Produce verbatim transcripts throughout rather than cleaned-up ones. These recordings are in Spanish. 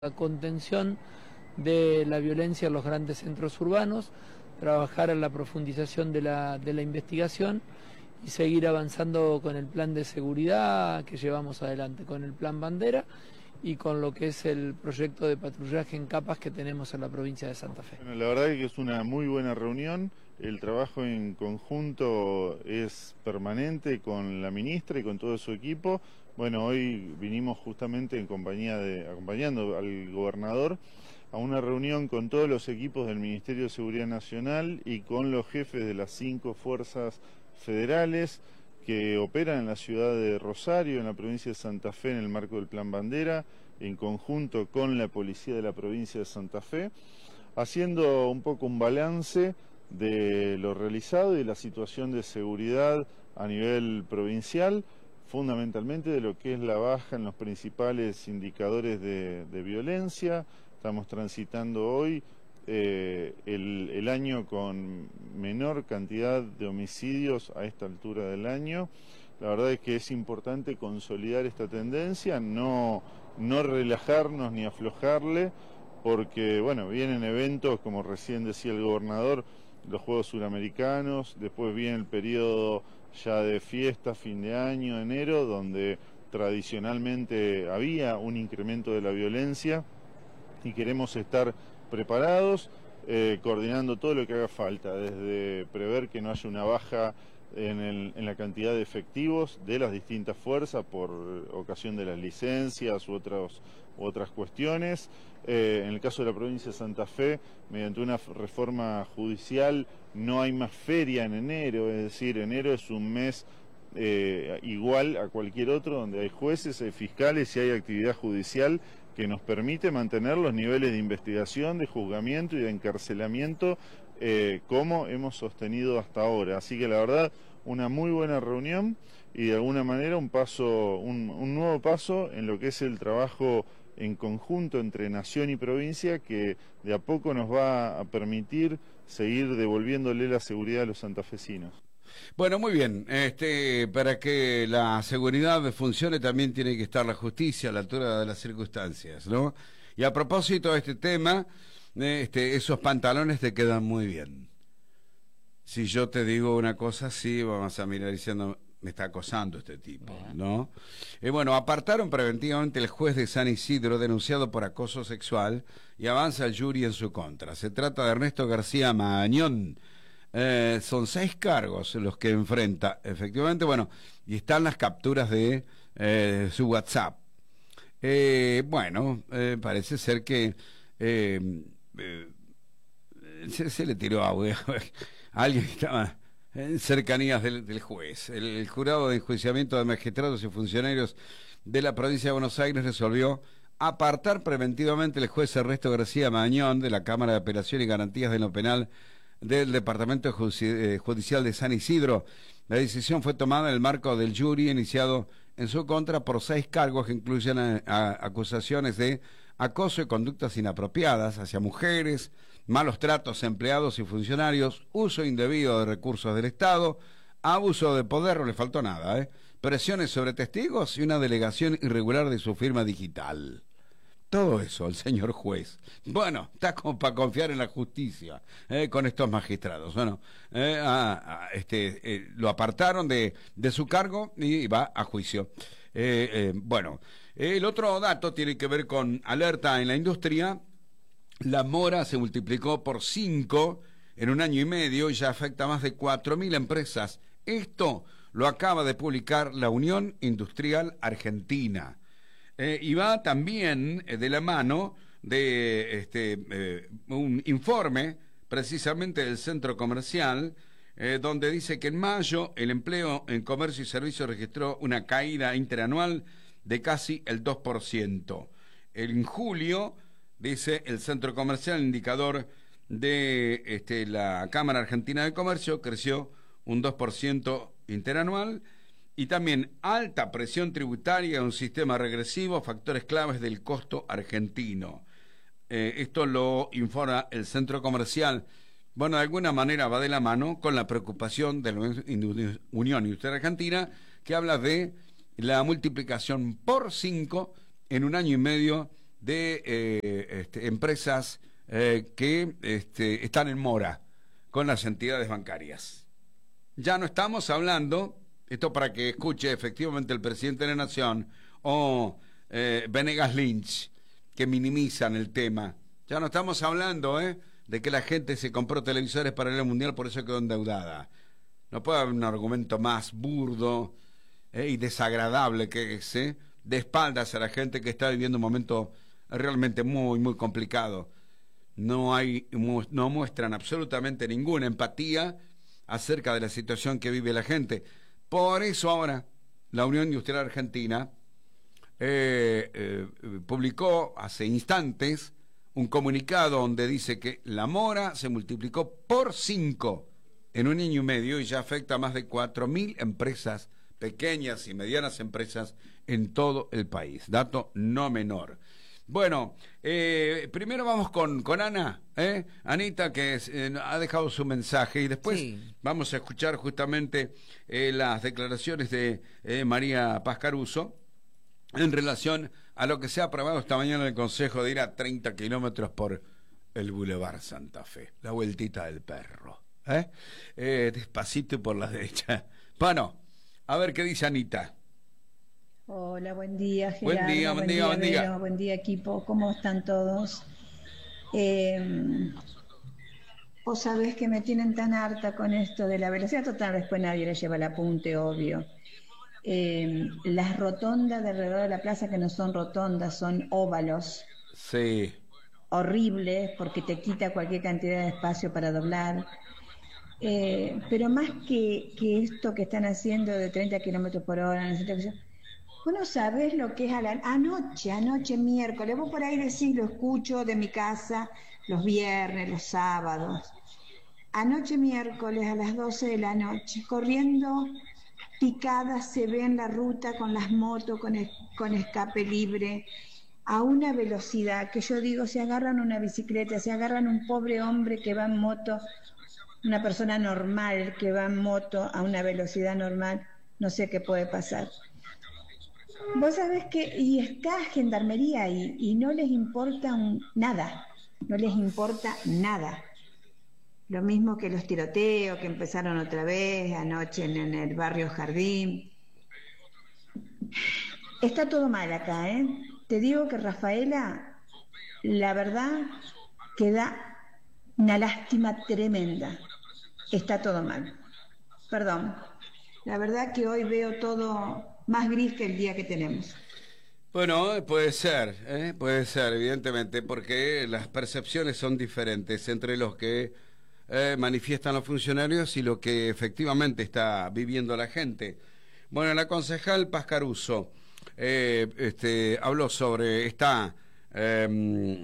La contención de la violencia en los grandes centros urbanos, trabajar en la profundización de la, de la investigación y seguir avanzando con el plan de seguridad que llevamos adelante, con el plan Bandera y con lo que es el proyecto de patrullaje en capas que tenemos en la provincia de Santa Fe. Bueno, la verdad es que es una muy buena reunión, el trabajo en conjunto es permanente con la ministra y con todo su equipo. Bueno, hoy vinimos justamente en compañía de, acompañando al gobernador a una reunión con todos los equipos del Ministerio de Seguridad Nacional y con los jefes de las cinco fuerzas federales que operan en la ciudad de Rosario, en la provincia de Santa Fe, en el marco del Plan Bandera, en conjunto con la policía de la provincia de Santa Fe, haciendo un poco un balance de lo realizado y de la situación de seguridad a nivel provincial, fundamentalmente de lo que es la baja en los principales indicadores de, de violencia. Estamos transitando hoy eh, el, el año con menor cantidad de homicidios a esta altura del año. La verdad es que es importante consolidar esta tendencia, no, no relajarnos ni aflojarle, porque bueno, vienen eventos, como recién decía el gobernador, los Juegos Suramericanos, después viene el periodo ya de fiesta, fin de año, enero, donde tradicionalmente había un incremento de la violencia y queremos estar preparados, eh, coordinando todo lo que haga falta, desde prever que no haya una baja en, el, en la cantidad de efectivos de las distintas fuerzas por ocasión de las licencias u, otros, u otras cuestiones. Eh, en el caso de la provincia de Santa Fe, mediante una reforma judicial, no hay más feria en enero, es decir, enero es un mes eh, igual a cualquier otro, donde hay jueces, hay fiscales y hay actividad judicial que nos permite mantener los niveles de investigación, de juzgamiento y de encarcelamiento eh, como hemos sostenido hasta ahora. Así que la verdad, una muy buena reunión y de alguna manera un paso, un, un nuevo paso en lo que es el trabajo en conjunto entre nación y provincia, que de a poco nos va a permitir seguir devolviéndole la seguridad a los santafesinos. Bueno, muy bien. Este, para que la seguridad funcione también tiene que estar la justicia a la altura de las circunstancias, ¿no? Y a propósito de este tema, este, esos pantalones te quedan muy bien. Si yo te digo una cosa así, vamos a mirar diciendo, me está acosando este tipo, ¿no? Y eh, bueno, apartaron preventivamente el juez de San Isidro denunciado por acoso sexual y avanza el jury en su contra. Se trata de Ernesto García Mañón. Eh, son seis cargos los que enfrenta, efectivamente, bueno, y están las capturas de eh, su WhatsApp. Eh, bueno, eh, parece ser que eh, eh, se, se le tiró a, a alguien que estaba en cercanías del, del juez. El, el jurado de enjuiciamiento de magistrados y funcionarios de la provincia de Buenos Aires resolvió apartar preventivamente al juez Ernesto García Mañón de la Cámara de Apelación y Garantías de lo Penal del Departamento Judicial de San Isidro. La decisión fue tomada en el marco del jury iniciado en su contra por seis cargos que incluyen a, a, acusaciones de acoso y conductas inapropiadas hacia mujeres, malos tratos a empleados y funcionarios, uso indebido de recursos del Estado, abuso de poder, no le faltó nada, ¿eh? presiones sobre testigos y una delegación irregular de su firma digital. Todo eso, el señor juez. Bueno, está como para confiar en la justicia eh, con estos magistrados. Bueno, eh, a, a, este, eh, lo apartaron de, de su cargo y va a juicio. Eh, eh, bueno, el otro dato tiene que ver con alerta en la industria. La mora se multiplicó por cinco en un año y medio y ya afecta a más de cuatro mil empresas. Esto lo acaba de publicar la Unión Industrial Argentina. Eh, y va también eh, de la mano de este eh, un informe precisamente del Centro Comercial, eh, donde dice que en mayo el empleo en comercio y servicios registró una caída interanual de casi el dos por ciento. En julio, dice el Centro Comercial, el indicador de este, la Cámara Argentina de Comercio creció un dos por ciento interanual. Y también alta presión tributaria, un sistema regresivo, factores claves del costo argentino. Eh, esto lo informa el Centro Comercial. Bueno, de alguna manera va de la mano con la preocupación de la Unión Industrial Argentina, que habla de la multiplicación por cinco en un año y medio de eh, este, empresas eh, que este, están en mora con las entidades bancarias. Ya no estamos hablando, esto para que escuche efectivamente el presidente de la Nación o eh, Venegas Lynch, que minimizan el tema. Ya no estamos hablando eh, de que la gente se compró televisores para el Mundial, por eso quedó endeudada. No puede haber un argumento más burdo eh, y desagradable que ese, de espaldas a la gente que está viviendo un momento realmente muy, muy complicado. No hay, no muestran absolutamente ninguna empatía acerca de la situación que vive la gente. Por eso ahora la Unión Industrial Argentina eh, eh, publicó hace instantes un comunicado donde dice que la mora se multiplicó por cinco en un año y medio y ya afecta a más de cuatro mil empresas, pequeñas y medianas empresas en todo el país. Dato no menor. Bueno, eh, primero vamos con, con Ana, ¿eh? Anita, que es, eh, ha dejado su mensaje, y después sí. Vamos a escuchar justamente eh, las declaraciones de eh, María Paz Caruso en relación a lo que se ha aprobado esta mañana en el Consejo de ir a treinta kilómetros por el Boulevard Santa Fe, la vueltita del perro, ¿eh? Eh, despacito y por la derecha. Bueno, a ver qué dice Anita. Hola, buen día, Gerardo. Buen día, buen, buen día, día, buen día. Vero, buen día, equipo. ¿Cómo están todos? Eh, vos sabés que me tienen tan harta con esto de la velocidad total, después nadie le lleva el apunte, obvio. Eh, las rotondas de alrededor de la plaza, que no son rotondas, son óvalos. Sí. Horribles, porque te quita cualquier cantidad de espacio para doblar. Eh, pero más que, que esto que están haciendo de treinta kilómetros por hora, en el centro, vos no sabés lo que es a la... anoche, anoche miércoles, vos por ahí decís, lo escucho de mi casa los viernes, los sábados. Anoche miércoles a las doce de la noche, corriendo picadas, se ve en la ruta con las motos, con, es, con escape libre, a una velocidad que yo digo, se agarran una bicicleta, se agarran un pobre hombre que va en moto, una persona normal que va en moto a una velocidad normal, no sé qué puede pasar. Vos sabés que, y está Gendarmería ahí, y no les importa un, nada, no les importa nada. Lo mismo que los tiroteos que empezaron otra vez anoche en, en el barrio Jardín. Está todo mal acá, ¿eh? Te digo que Rafaela, la verdad, que da una lástima tremenda. Está todo mal. Perdón. La verdad que hoy veo todo más gris que el día que tenemos. Bueno, puede ser, ¿eh? puede ser, evidentemente, porque las percepciones son diferentes entre los que eh, manifiestan los funcionarios y lo que efectivamente está viviendo la gente. Bueno, la concejal Paz Caruso eh, este, habló sobre esta, eh,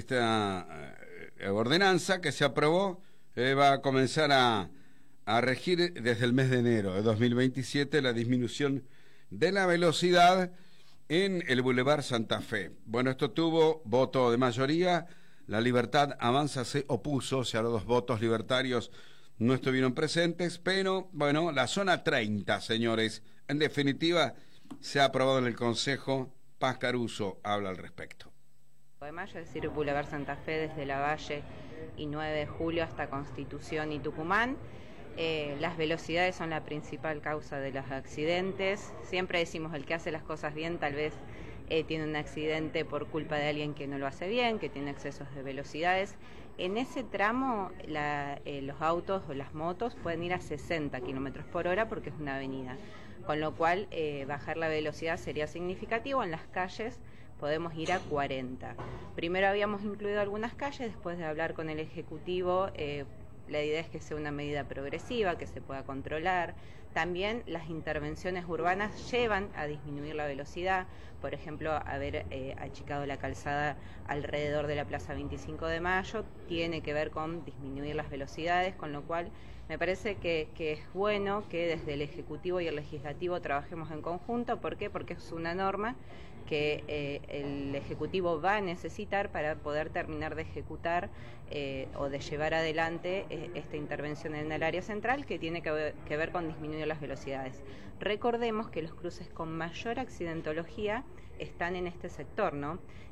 esta eh, ordenanza que se aprobó, eh, va a comenzar a, a regir desde el mes de enero de dos mil veintisiete la disminución de la velocidad en el Boulevard Santa Fe. Bueno, esto tuvo voto de mayoría, la Libertad Avanza se opuso, o sea, los dos votos libertarios no estuvieron presentes, pero, bueno, la zona treinta, señores, en definitiva, se ha aprobado en el Consejo. Paz Caruso habla al respecto. De mayo, es decir, Boulevard Santa Fe desde Lavalle y nueve de julio hasta Constitución y Tucumán. Eh, las velocidades son la principal causa de los accidentes. Siempre decimos, el que hace las cosas bien tal vez eh, tiene un accidente por culpa de alguien que no lo hace bien, que tiene excesos de velocidades. En ese tramo la, eh, los autos o las motos pueden ir a sesenta kilómetros por hora porque es una avenida, con lo cual eh, bajar la velocidad sería significativo. En las calles podemos ir a cuarenta. Primero habíamos incluido algunas calles, después de hablar con el Ejecutivo, eh, la idea es que sea una medida progresiva, que se pueda controlar. También las intervenciones urbanas llevan a disminuir la velocidad. Por ejemplo, haber eh, achicado la calzada alrededor de la Plaza veinticinco de mayo tiene que ver con disminuir las velocidades, con lo cual me parece que, que es bueno que desde el Ejecutivo y el Legislativo trabajemos en conjunto. ¿Por qué? Porque es una norma que eh, el Ejecutivo va a necesitar para poder terminar de ejecutar eh, o de llevar adelante eh, esta intervención en el área central, que tiene que ver, que ver con disminuir las velocidades. Recordemos que los cruces con mayor accidentología están en este sector, ¿no?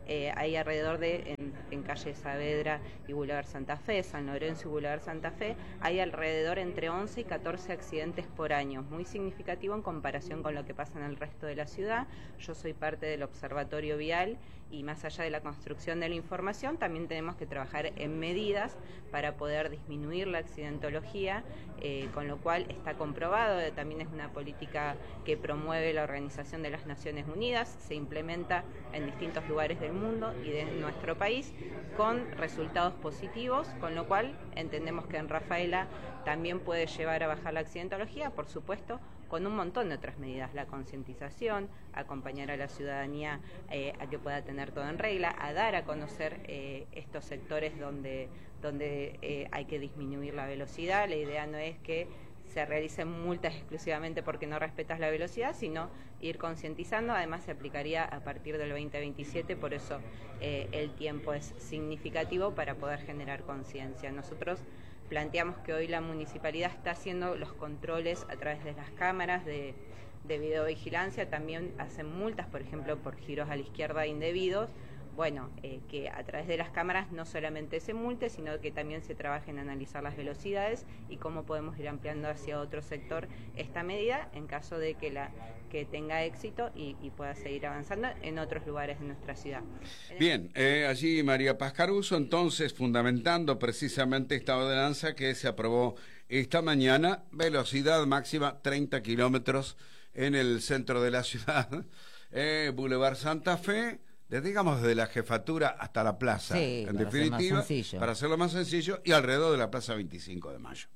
eh, hay alrededor de, en, en calle Saavedra y Boulevard Santa Fe, San Lorenzo y Boulevard Santa Fe, hay alrededor entre once y catorce accidentes por año, muy significativo en comparación con lo que pasa en el resto de la ciudad. Yo soy parte del Observatorio Vial y más allá de la construcción de la información, también tenemos que trabajar en medidas para poder disminuir la accidentología, eh, con lo cual está comprobado, eh, también es una política que promueve la Organización de las Naciones Unidas, se implementa en distintos lugares del mundo y de nuestro país con resultados positivos, con lo cual entendemos que en Rafaela también puede llevar a bajar la accidentología, por supuesto, con un montón de otras medidas, la concientización, acompañar a la ciudadanía eh, a que pueda tener todo en regla, a dar a conocer eh, estos sectores donde, donde eh, hay que disminuir la velocidad. La idea no es que se realicen multas exclusivamente porque no respetas la velocidad, sino ir concientizando. Además se aplicaría a partir del veinte veintisiete, por eso eh, el tiempo es significativo para poder generar conciencia. Nosotros planteamos que hoy la municipalidad está haciendo los controles a través de las cámaras de, de videovigilancia, también hacen multas, por ejemplo, por giros a la izquierda indebidos. Bueno, eh, que a través de las cámaras no solamente se multe, sino que también se trabaje en analizar las velocidades y cómo podemos ir ampliando hacia otro sector esta medida en caso de que la que tenga éxito y, y pueda seguir avanzando en otros lugares de nuestra ciudad. Bien, eh, allí María Paz Caruso, entonces, fundamentando precisamente esta ordenanza que se aprobó esta mañana, velocidad máxima treinta kilómetros en el centro de la ciudad, eh, Boulevard Santa Fe, de, digamos, desde la jefatura hasta la plaza, sí, en para definitiva, hacer para hacerlo más sencillo, y alrededor de la plaza veinticinco de mayo.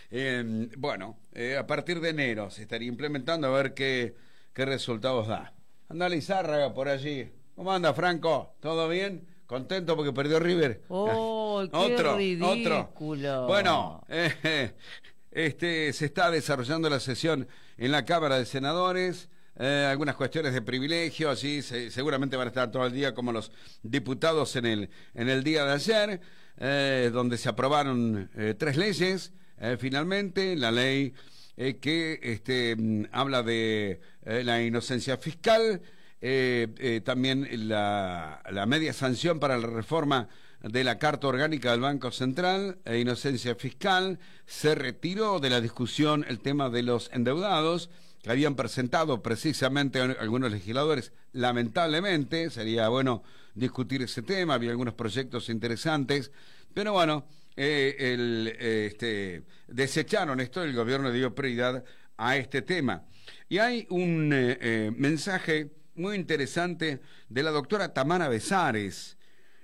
Eh, bueno, eh, a partir de enero se estaría implementando, a ver qué, qué resultados da. Anda Lizárraga por allí. ¿Cómo anda, Franco? ¿Todo bien? ¿Contento porque perdió River? ¡Oh, qué otro, ridículo! Otro. Bueno, eh, este, se está desarrollando la sesión en la Cámara de Senadores. Eh, algunas cuestiones de privilegio, así se, seguramente van a estar todo el día como los diputados en el, en el día de ayer, eh, donde se aprobaron eh, tres leyes, eh, finalmente, la ley eh, que este, habla de eh, la inocencia fiscal, eh, eh, también la, la media sanción para la reforma de la Carta Orgánica del Banco Central, e inocencia fiscal. Se retiró de la discusión el tema de los endeudados, que habían presentado precisamente algunos legisladores. Lamentablemente, sería bueno discutir ese tema, había algunos proyectos interesantes, pero bueno, eh, el, eh, este, desecharon esto, el gobierno dio prioridad a este tema. Y hay un eh, eh, mensaje muy interesante de la doctora Tamara Besares,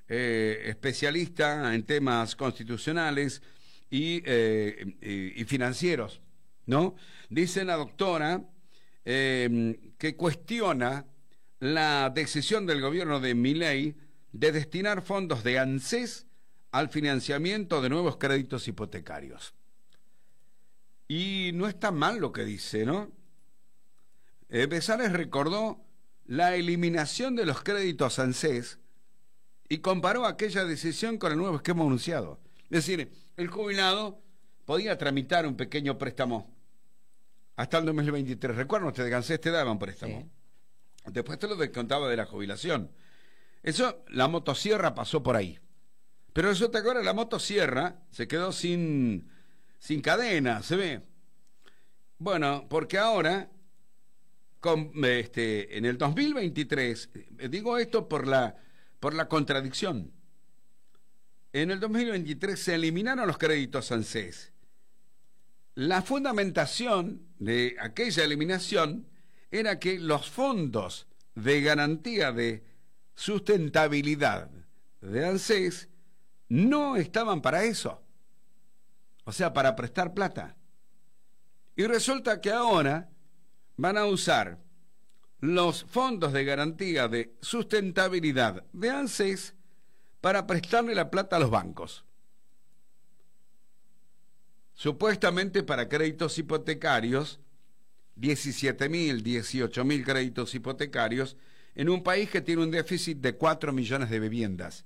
eh, especialista en temas constitucionales y, eh, y, y financieros, ¿no? Dice la doctora eh, que cuestiona la decisión del gobierno de Milei de destinar fondos de ANSES al financiamiento de nuevos créditos hipotecarios. Y no está mal lo que dice, ¿no? Eh, Besares recordó la eliminación de los créditos ANSES y comparó aquella decisión con el nuevo esquema anunciado. Es decir, el jubilado podía tramitar un pequeño préstamo hasta el dos mil veintitrés. ¿Recuerdan ustedes que ANSES te daba un préstamo? Sí. Después te lo descontaba de la jubilación. Eso, la motosierra pasó por ahí. Pero resulta que ahora la motosierra se quedó sin, sin cadena, ¿se ve? Bueno, porque ahora, con, este, en el dos mil veintitrés, digo esto por la, por la contradicción. En el dos mil veintitrés se eliminaron los créditos ANSES. La fundamentación de aquella eliminación era que los fondos de garantía de sustentabilidad de ANSES no estaban para eso, o sea, para prestar plata. Y resulta que ahora van a usar los fondos de garantía de sustentabilidad de ANSES para prestarle la plata a los bancos. Supuestamente para créditos hipotecarios, diecisiete mil, dieciocho mil créditos hipotecarios, en un país que tiene un déficit de cuatro millones de viviendas.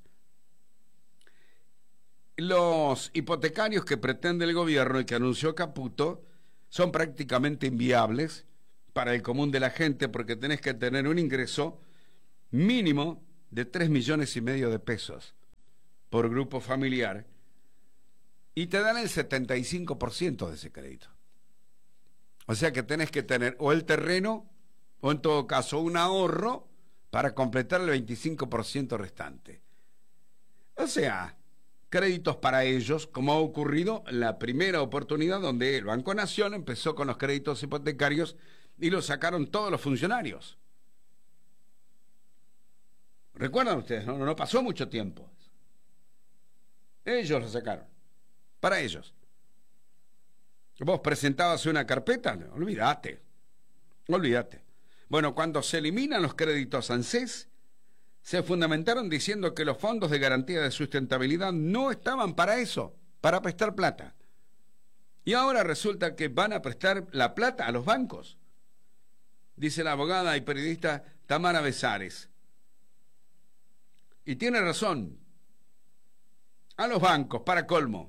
Los hipotecarios que pretende el gobierno y que anunció Caputo son prácticamente inviables para el común de la gente, porque tenés que tener un ingreso mínimo de tres millones y medio de pesos por grupo familiar y te dan el setenta y cinco por ciento de ese crédito. O sea que tenés que tener o el terreno o en todo caso un ahorro para completar el veinticinco por ciento restante. O sea, créditos para ellos, como ha ocurrido en la primera oportunidad donde el Banco Nación empezó con los créditos hipotecarios y los sacaron todos los funcionarios. ¿Recuerdan ustedes? No, no pasó mucho tiempo. Ellos lo sacaron. Para ellos. Vos presentabas una carpeta, no, olvídate. Olvídate. Bueno, cuando se eliminan los créditos ANSES, se fundamentaron diciendo que los fondos de garantía de sustentabilidad no estaban para eso, para prestar plata. Y ahora resulta que van a prestar la plata a los bancos. Dice la abogada y periodista Tamara Besares. Y tiene razón. A los bancos, para colmo.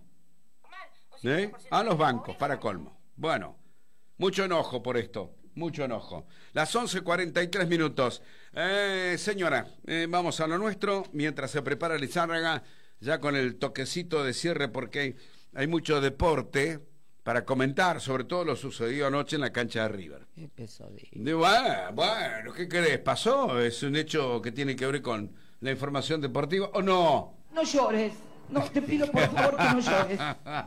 ¿Eh? A los bancos, para colmo. Bueno, mucho enojo por esto. Mucho enojo. Las once cuarenta y tres minutos. Eh, señora, eh, vamos a lo nuestro, mientras se prepara Lizárraga, ya con el toquecito de cierre, porque hay mucho deporte para comentar, sobre todo lo sucedido anoche en la cancha de River. Qué pesadilla. De, bueno, bueno, ¿qué querés? ¿Pasó? ¿Es un hecho que tiene que ver con la información deportiva o no? No llores. No, te pido por favor que no llores.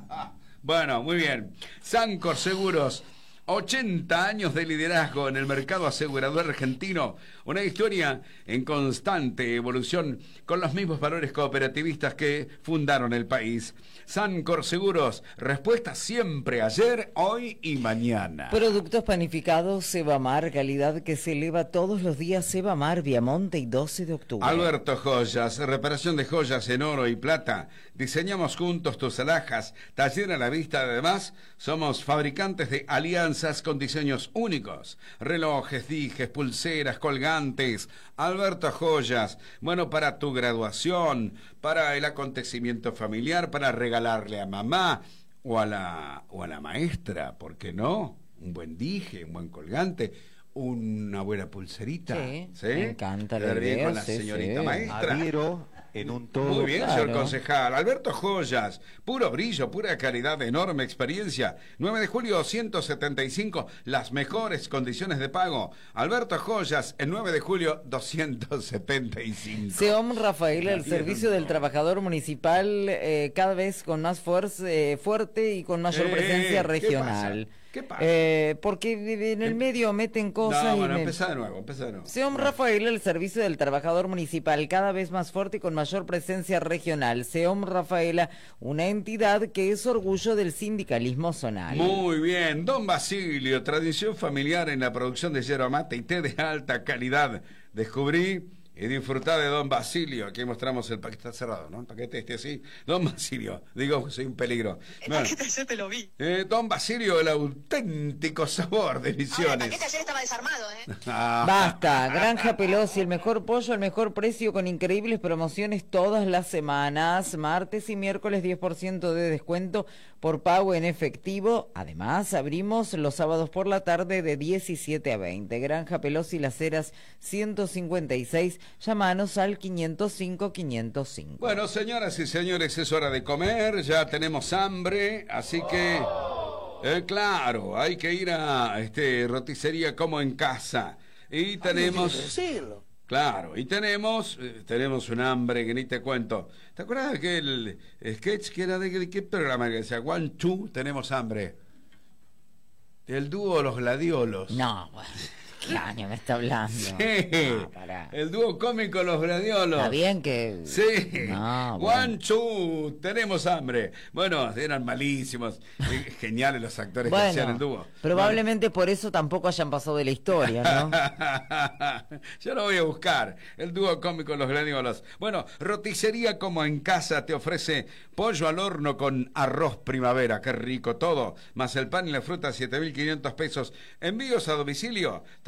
Bueno, muy bien. Sancor Seguros. ochenta años de liderazgo en el mercado asegurador argentino, una historia en constante evolución con los mismos valores cooperativistas que fundaron el país. Sancor Seguros, respuesta siempre ayer, hoy y mañana. Productos panificados Sebamar, calidad que se eleva todos los días. Sebamar, Viamonte y doce de octubre. Alberto Joyas, reparación de joyas en oro y plata. Diseñamos juntos tus alhajas, taller a la vista. Además, somos fabricantes de alianzas con diseños únicos. Relojes, dijes, pulseras, colgantes. Alberto Joyas, bueno, para tu graduación, para el acontecimiento familiar, para regalarle a mamá o a la, o a la maestra, ¿por qué no? Un buen dije, un buen colgante, una buena pulserita. Sí, ¿sí? me encanta la Quedar bien idea, con la sí, señorita sí. maestra. Adhiero en un todo. Muy bien, claro. señor concejal. Alberto Joyas, puro brillo, pura calidad, enorme experiencia. nueve de julio ciento setenta y cinco, las mejores condiciones de pago. Alberto Joyas, el nueve de julio doscientos setenta y cinco. Seom Rafael, el Bien. servicio del trabajador municipal, eh, cada vez con más fuerza, eh, fuerte y con mayor Eh, presencia ¿qué regional. pasa? ¿Qué pasa? Eh, porque en el medio meten cosas. No, y bueno, me- empezá de nuevo, empezá de nuevo. Seom Rafael, el servicio del trabajador municipal, cada vez más fuerte y con mayor presencia regional. Seom Rafaela, una entidad que es orgullo del sindicalismo zonal. Muy bien, Don Basilio, tradición familiar en la producción de yerba mate y té de alta calidad. Descubrí y disfrutá de Don Basilio. Aquí mostramos el paquete, está cerrado, ¿no? El paquete este así. Don Basilio, digo, soy un peligro. El Bueno, paquete ayer te lo vi. eh, Don Basilio, el auténtico sabor de Ahora, el Misiones. paquete ayer estaba desarmado, ¿eh? Ah. Basta, Granja Pelosi, el mejor pollo, el mejor precio con increíbles promociones todas las semanas, martes y miércoles diez por ciento de descuento por pago en efectivo. Además, abrimos los sábados por la tarde de diecisiete a veinte. Granja Pelosi, Las Heras ciento cincuenta y seis, llámanos al quinientos cinco quinientos cinco. Bueno, señoras y señores, es hora de comer, ya tenemos hambre, así que, eh, claro, hay que ir a este roticería como en casa. Y tenemos... Claro, y tenemos, eh, tenemos un hambre que ni te cuento. ¿Te acuerdas de aquel sketch que era de, de qué programa que decía One, Two, tenemos hambre? El dúo Los Gladiolos. No, bueno, ¿qué año me está hablando? Sí, No, pará. el dúo cómico Los Gladiolos. Está bien que... Sí, No, bueno. One, two, tenemos hambre. Bueno, eran malísimos, eh, geniales los actores que hacían el dúo. Probablemente por eso tampoco hayan pasado de la historia, ¿no? Yo lo voy a buscar, el dúo cómico Los Gladiolos. Bueno, roticería como en casa te ofrece pollo al horno con arroz primavera, qué rico todo, más el pan y la fruta, siete mil quinientos pesos. Envíos a domicilio,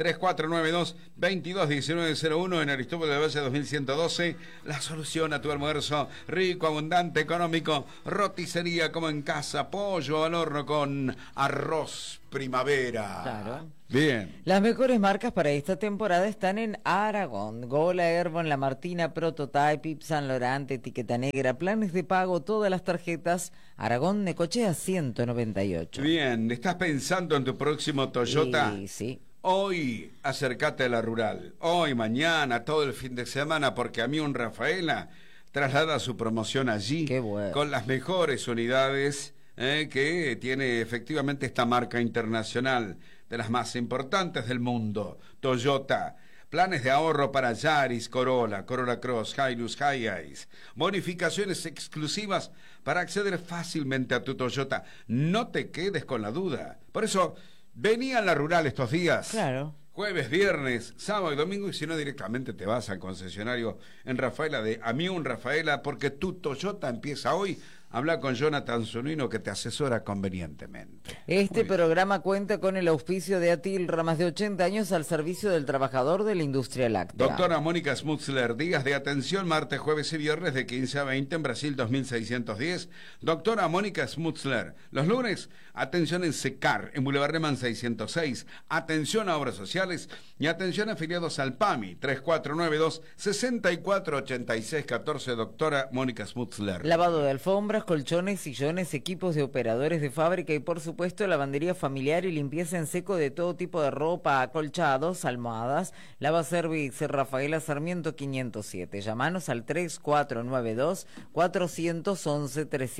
tres cuatro nueve dos, veintidós diecinueve cero uno en Aristóbulo del Valle dos mil ciento doce. La solución a tu almuerzo rico, abundante, económico. Roticería como en casa, pollo al horno con arroz primavera. Claro. Bien. Las mejores marcas para esta temporada están en Aragón. Gola, Herbon, La Martina, Prototype, Yves Saint Laurent, Etiqueta Negra, planes de pago, todas las tarjetas. Aragón, Necochea ciento noventa y ocho. Bien, ¿estás pensando en tu próximo Toyota? Sí, sí. Hoy acércate a la Rural. Hoy, mañana, todo el fin de semana, porque Amiún Rafaela traslada su promoción allí. Qué bueno. Con las mejores unidades eh, que tiene efectivamente esta marca internacional, de las más importantes del mundo, Toyota. Planes de ahorro para Yaris, Corolla, Corolla Cross, Hilux, Hiace. Bonificaciones exclusivas para acceder fácilmente a tu Toyota. No te quedes con la duda. Por eso, vení a la Rural estos días. Claro. Jueves, viernes, sábado y domingo, y si no, directamente te vas al concesionario en Rafaela de Amiún Rafaela, porque tu Toyota empieza hoy. Habla con Jonathan Zunino, que te asesora convenientemente. Este programa cuenta con el auspicio de Atilra, más de ochenta años al servicio del trabajador de la industria láctea. Doctora Mónica Smutzler, días de atención martes, jueves y viernes de quince a veinte en Brasil dos mil seiscientos diez. Doctora Mónica Smutzler, los lunes, atención en SECAR, en Boulevard Reman seiscientos seis. Atención a obras sociales y atención a afiliados al PAMI, tres cuatro nueve dos, seis cuatro ocho seis uno cuatro. Doctora Mónica Smutzler. Lavado de alfombras, colchones, sillones, equipos de operadores de fábrica y por supuesto lavandería familiar y limpieza en seco de todo tipo de ropa, acolchados, almohadas. Lava Service Rafaela Sarmiento quinientos siete. Llamanos al tres cuatro nueve dos, cuatro once, tres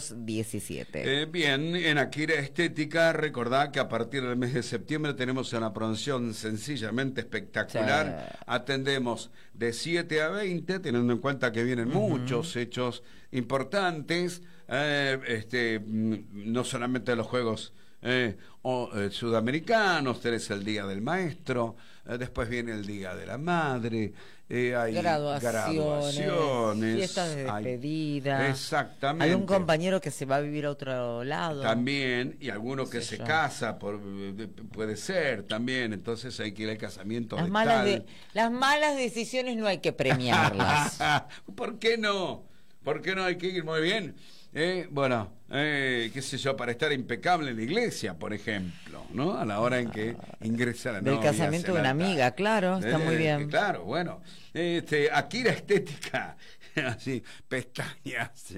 diecisiete. Eh, bien, en Akira Estética, recordá que a partir del mes de septiembre tenemos una promoción sencillamente espectacular. Sí. Atendemos de siete a veinte, teniendo en cuenta que vienen uh-huh. muchos hechos importantes, eh, este, no solamente los Juegos eh, o, eh, Sudamericanos, tenés el Día del Maestro, eh, después viene el Día de la Madre, eh, hay graduaciones, graduaciones, fiestas de despedida, hay, exactamente. Hay un compañero que se va a vivir a otro lado. También, y alguno que se yo. casa, por, puede ser también, entonces hay que ir al casamiento las de malas tal. De, las malas decisiones no hay que premiarlas. ¿Por qué no? ¿Por qué no hay que ir muy bien? Eh, bueno, eh, qué sé yo, para estar impecable en la iglesia, por ejemplo, ¿no? A la hora en que ingresa la novia. Del casamiento de una amiga, claro, está eh, muy bien. Claro, bueno. Este, Akira Estética, así, pestañas,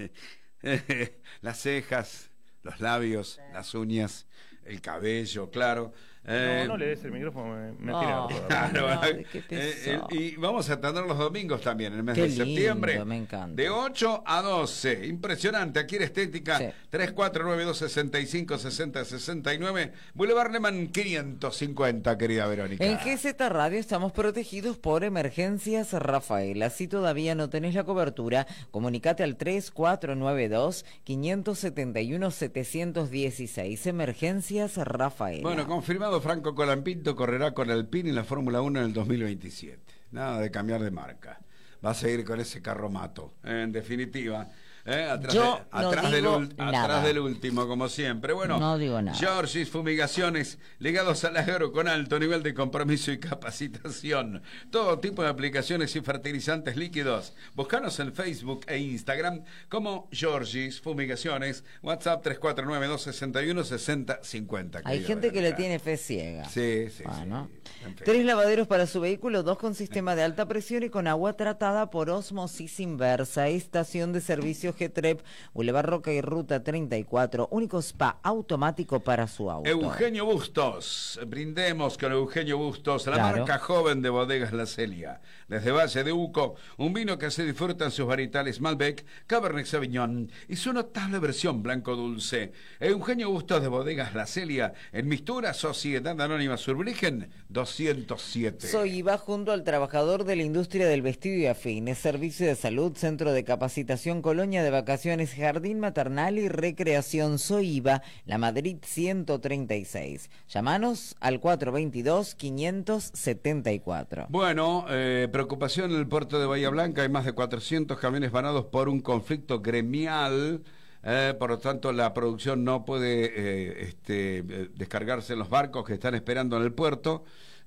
eh, las cejas, los labios, las uñas, el cabello, claro. Eh, no, no le des el micrófono, me, me no, tira. Claro, no, qué eh, eh, y vamos a atender los domingos también, en el mes qué de lindo, septiembre. Me encanta. De ocho a doce. Impresionante. Aquí en Estética, sí. tres cuatro nueve dos, seis cinco, seis cero seis nueve. Boulevard Lehmann quinientos cincuenta, querida Verónica. En G Z Radio estamos protegidos por Emergencias Rafaela. Si todavía no tenés la cobertura, comunicate al tres cuatro nueve dos, cinco siete uno, siete uno seis. Emergencias Rafaela. Bueno, confirmado. Franco Colapinto correrá con Alpine en la Fórmula uno en el dos mil veintisiete. Nada de cambiar de marca. Va a seguir con ese carromato, en definitiva. ¿Eh? Atrás, Yo de, atrás, no del, digo atrás nada. del último, como siempre. Bueno, no digo nada. Georgis Fumigaciones, ligados al agro con alto nivel de compromiso y capacitación. Todo tipo de aplicaciones y fertilizantes líquidos. Búscanos en Facebook e Instagram como Georgis Fumigaciones. WhatsApp tres cuatro nueve dos, seis uno, seis cero cinco cero. Hay gente que le tiene fe ciega. Sí, sí, bueno. sí. En fin. Tres lavaderos para su vehículo, dos con sistema de alta presión y con agua tratada por osmosis inversa. Estación de servicio G T R E P, Boulevard Roca y Ruta treinta y cuatro, único spa automático para su auto. Eugenio Bustos, brindemos con Eugenio Bustos, la claro. marca joven de Bodegas La Celia. Desde Valle de Uco, un vino que se disfruta en sus varietales Malbec, Cabernet Sauvignon y su notable versión blanco dulce. Eugenio Bustos de Bodegas La Celia, en Mistura, Sociedad Anónima Surbrigen, doscientos siete. Soy Iba junto al trabajador de la industria del vestido y afines, servicio de salud, centro de capacitación, colonia de vacaciones, jardín maternal y recreación. Soy Iba, La Madrid ciento treinta y seis. Llámanos al cuatro veintidós, quinientos setenta y cuatro. Bueno, eh, preocupación en el puerto de Bahía Blanca. Hay más de cuatrocientos camiones varados por un conflicto gremial. Eh, por lo tanto, la producción no puede eh, este, eh, descargarse en los barcos que están esperando en el puerto.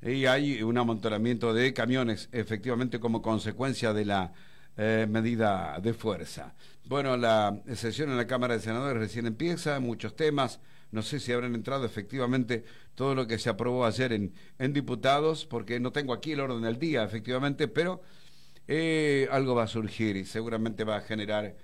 y hay un amontonamiento de camiones, efectivamente, como consecuencia de la eh, medida de fuerza. Bueno, la sesión en la Cámara de Senadores recién empieza, muchos temas, no sé si habrán entrado efectivamente todo lo que se aprobó ayer en, en diputados, porque no tengo aquí el orden del día, efectivamente, pero eh, algo va a surgir y seguramente va a generar